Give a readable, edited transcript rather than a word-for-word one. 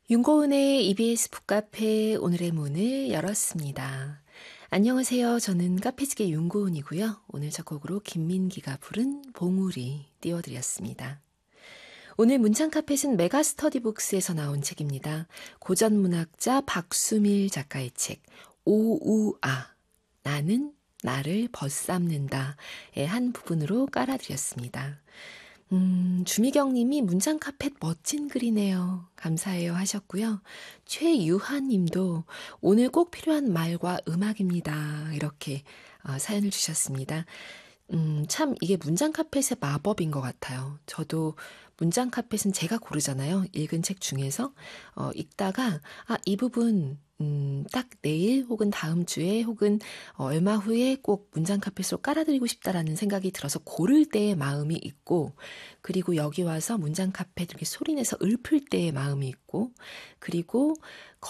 윤고은의 EBS 북카페 오늘의 문을 열었습니다. 안녕하세요. 저는 카페지게 윤고은이고요. 오늘 작곡으로 김민기가 부른 봉우리 띄워드렸습니다. 오늘 문창카펫은 메가스터디북스에서 나온 책입니다. 고전문학자 박수밀 작가의 책 오우아 나는 나를 벗삼는다의 한 부분으로 깔아드렸습니다. 주미경 님이 문장 카펫 멋진 글이네요. 감사해요 하셨고요. 최유한 님도 오늘 꼭 필요한 말과 음악입니다. 이렇게 사연을 주셨습니다. 참 이게 문장 카펫의 마법인 것 같아요. 저도 문장 카펫은 제가 고르잖아요. 읽은 책 중에서 읽다가 이 부분 딱 내일 혹은 다음 주에 혹은 얼마 후에 꼭 문장 카펫으로 깔아드리고 싶다라는 생각이 들어서 고를 때의 마음이 있고, 그리고 여기 와서 문장 카펫 이렇게 소리내서 읊을 때의 마음이 있고, 그리고